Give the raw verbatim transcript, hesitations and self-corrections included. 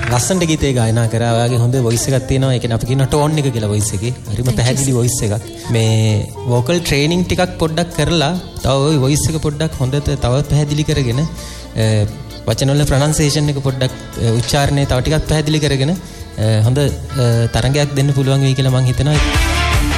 ලස්සනට ගීතේ ගායනා කරා. ඔයාගේ හොඳ වොයිස් එකක් තියෙනවා. ඒ කියන්නේ අපි කියන ටෝන් එක කියලා වොයිස් එකේ. හරිම පැහැදිලි වොයිස් එකක්. මේ වෝකල් ට්‍රේනින් ටිකක් පොඩ්ඩක් කරලා තව ওই වොයිස් එක පොඩ්ඩක් හොඳට තව පැහැදිලි කරගෙන වචන වල ප්‍රොනන්සියේෂන් එක පොඩ්ඩක් උච්චාරණය තව ටිකක් පැහැදිලි කරගෙන හොඳ තරංගයක් දෙන්න පුළුවන් වෙයි කියලා මම හිතනවා.